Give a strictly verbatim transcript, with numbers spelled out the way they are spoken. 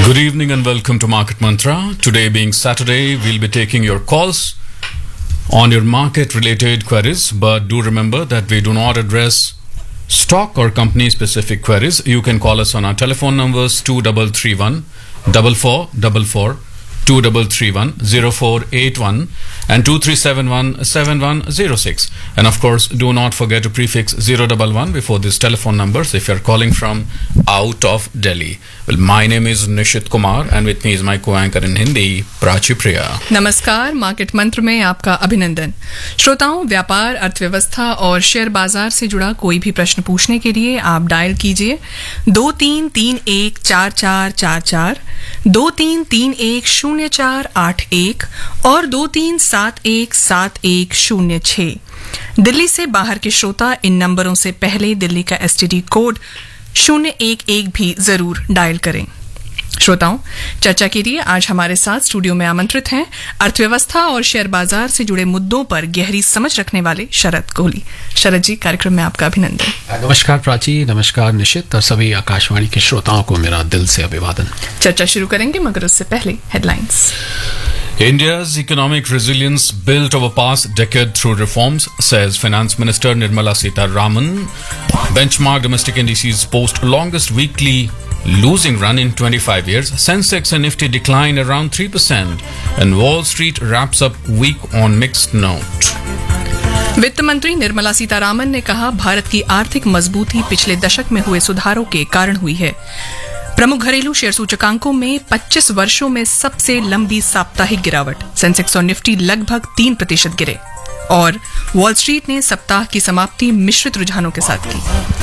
Good evening and welcome to Market Mantra. Today being Saturday, we'll be taking your calls on your market related queries, but do remember that we do not address stock or company specific queries. You can call us on our telephone numbers two three three one four four four four, two three three one zero four eight one and two three seven one seven one zero six. And of course, do not forget to prefix zero one one before these telephone numbers if you're calling from out of Delhi. Well, my name is Nishit Kumar and with me is my co-anchor in Hindi, Prachi Priya. नमस्कार, market मंत्र में आपका अभिनंदन। श्रोताओं, व्यापार, अर्थव्यवस्था और share बाजार से जुड़ा कोई भी प्रश्न पूछने के लिए आप डायल कीजिए दो तीन तीन एक चार चार चार चार, दो तीन तीन एक शून्य चार आठ एक और दो तीन सात एक सात एक शून्य छह। दिल्ली से बाहर के श्रोता इन नंबरों से पहले दिल्ली का एसटीडी कोड शून्य एक एक भी जरूर डायल करें। श्रोताओं, चर्चा के लिए आज हमारे साथ स्टूडियो में आमंत्रित हैं अर्थव्यवस्था और शेयर बाजार से जुड़े मुद्दों पर गहरी समझ रखने वाले शरद कोहली। शरद जी, कार्यक्रम में आपका अभिनंदन। नमस्कार प्राची, नमस्कार निशित और सभी आकाशवाणी के श्रोताओं को मेरा दिल से अभिवादन। चर्चा शुरू करेंगे मगर उससे पहले headlines. India's economic resilience built over past decade through reforms, says Finance Minister Nirmala Sitharaman. Benchmark domestic indices post longest weekly losing run in twenty-five years. Sensex and Nifty decline around three percent and Wall Street wraps up week on mixed note. वित्त मंत्री निर्मला सीतारामन ने कहा, भारत की आर्थिक मजबूती पिछले दशक में हुए सुधारों के कारण हुई है। प्रमुख घरेलू शेयर सूचकांकों में पच्चीस वर्षों में सबसे लंबी साप्ताहिक गिरावट। सेंसेक्स और निफ्टी लगभग तीन प्रतिशत गिरे और वॉल स्ट्रीट ने सप्ताह की समाप्ति मिश्रित रुझानों के साथ की।